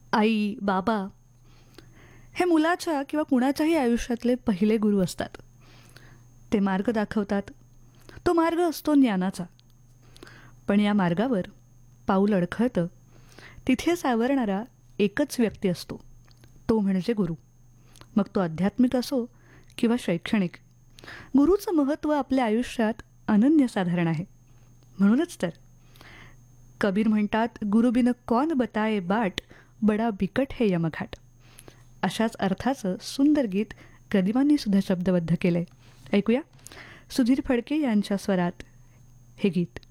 आई, बाबा हे मुलाच्या किंवा कुणाच्याही आयुष्यातले पहिले गुरु असतात. ते मार्ग दाखवतात. तो मार्ग असतो ज्ञानाचा. पण या मार्गावर पाऊल अडखळतं तिथे सावरणारा एकच व्यक्ती असतो, तो म्हणजे गुरु. मग तो आध्यात्मिक असो किंवा शैक्षणिक. गुरुचं महत्त्व आपल्या आयुष्यात अनन्यसाधारण आहे. म्हणूनच तर कबीर म्हणतात, गुरुबिन कौन बताए बाट, बडा बिकट है यमघाट. अशाच अर्थाचं सुंदर गीत गदिमांनी सुद्धा शब्दबद्ध केलंय. ऐकूया सुधीर फडके यांच्या स्वरात हे गीत.